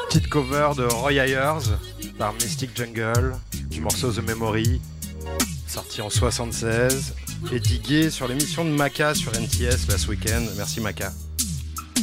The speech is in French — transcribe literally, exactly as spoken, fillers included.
Petite cover de Roy Ayers par Mystic Jungle, du morceau The Memory, sorti en soixante-seize, et digué sur l'émission de Maca sur N T S là ce week-end. Merci Maca.